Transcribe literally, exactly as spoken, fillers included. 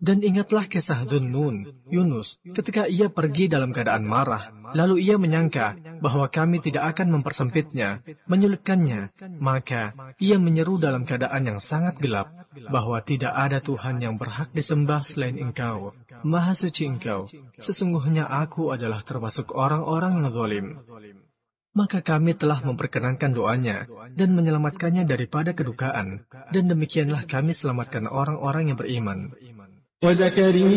Dan ingatlah kisah Dhunnun, Yunus, ketika ia pergi dalam keadaan marah, lalu ia menyangka bahwa kami tidak akan mempersempitnya, menyulitkannya, maka ia menyeru dalam keadaan yang sangat gelap, bahwa tidak ada Tuhan yang berhak disembah selain Engkau. Maha suci Engkau, sesungguhnya aku adalah termasuk orang-orang yang zalim. Maka kami telah memperkenankan doanya dan menyelamatkannya daripada kedukaan, dan demikianlah kami selamatkan orang-orang yang beriman. وزكريا